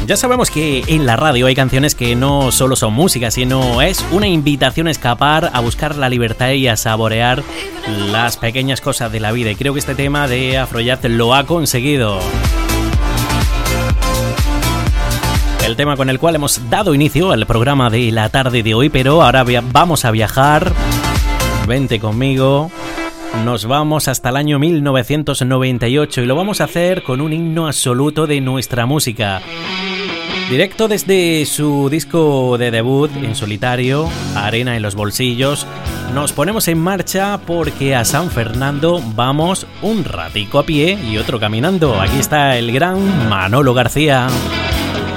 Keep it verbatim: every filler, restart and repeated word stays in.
Ya sabemos que en la radio hay canciones que no solo son música, sino es una invitación a escapar, a buscar la libertad y a saborear las pequeñas cosas de la vida. Y creo que este tema de Afrojack lo ha conseguido. El tema con el cual hemos dado inicio al programa de la tarde de hoy, pero ahora vamos a viajar. Vente conmigo. Nos vamos hasta el año mil novecientos noventa y ocho y lo vamos a hacer con un himno absoluto de nuestra música. Directo desde su disco de debut en solitario, Arena en los bolsillos, nos ponemos en marcha porque a San Fernando vamos un ratico a pie y otro caminando. Aquí está el gran Manolo García.